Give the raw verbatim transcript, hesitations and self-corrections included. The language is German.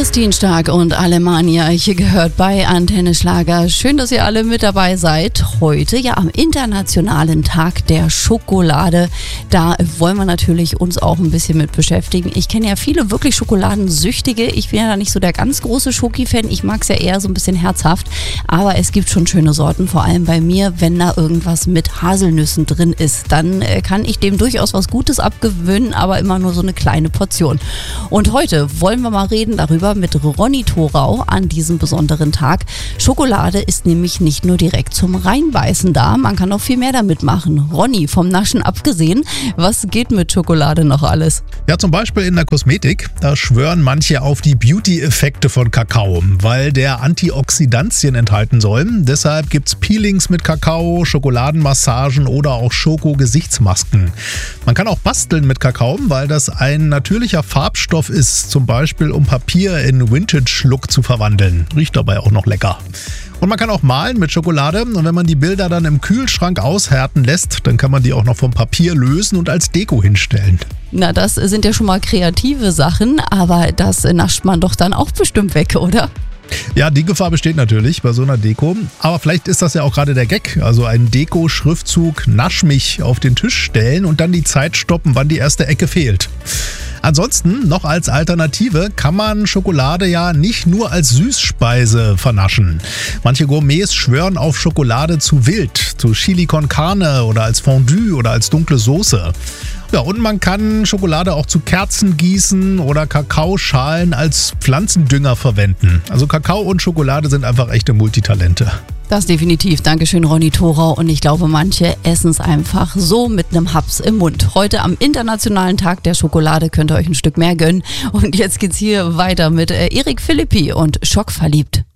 Valentinstag und Alemannia hier gehört bei Antenne Schlager. Schön, dass ihr alle mit dabei seid. Heute ja am Internationalen Tag der Schokolade. Da wollen wir natürlich uns auch ein bisschen mit beschäftigen. Ich kenne ja viele wirklich Schokoladensüchtige. Ich bin ja da nicht so der ganz große Schoki-Fan. Ich mag es ja eher so ein bisschen herzhaft. Aber es gibt schon schöne Sorten, vor allem bei mir, wenn da irgendwas mit Haselnüssen drin ist. Dann äh, kann ich dem durchaus was Gutes abgewöhnen, aber immer nur so eine kleine Portion. Und heute wollen wir mal reden darüber mit Ronny Thorau an diesem besonderen Tag. Schokolade ist nämlich nicht nur direkt zum Reinbeißen da, man kann auch viel mehr damit machen. Ronny, vom Naschen abgesehen, was geht mit Schokolade noch alles? Ja, zum Beispiel in der Kosmetik, da schwören manche auf die Beauty-Effekte von Kakao, weil der Antioxidantien enthalten soll. Deshalb gibt es Peelings mit Kakao, Schokoladenmassagen oder auch Schoko-Gesichtsmasken. Man kann auch basteln mit Kakao, weil das ein natürlicher Farbstoff ist, zum Beispiel um Papier in Vintage-Look zu verwandeln. Riecht dabei auch noch lecker. Und man kann auch malen mit Schokolade und wenn man die Bilder dann im Kühlschrank aushärten lässt, dann kann man die auch noch vom Papier lösen und als Deko hinstellen. Na, das sind ja schon mal kreative Sachen, aber das nascht man doch dann auch bestimmt weg, oder? Ja, die Gefahr besteht natürlich bei so einer Deko, aber vielleicht ist das ja auch gerade der Gag, also einen Deko-Schriftzug Nasch mich auf den Tisch stellen und dann die Zeit stoppen, wann die erste Ecke fehlt. Ansonsten, noch als Alternative, kann man Schokolade ja nicht nur als Süßspeise vernaschen. Manche Gourmets schwören auf Schokolade zu wild, zu Chili con Carne oder als Fondue oder als dunkle Soße. Ja, und man kann Schokolade auch zu Kerzen gießen oder Kakaoschalen als Pflanzendünger verwenden. Also Kakao und Schokolade sind einfach echte Multitalente. Das definitiv. Dankeschön, Ronny Thorau. Und ich glaube, manche essen es einfach so mit einem Haps im Mund. Heute am Internationalen Tag der Schokolade könnt ihr euch ein Stück mehr gönnen. Und jetzt geht's hier weiter mit Erik Philippi und Schockverliebt.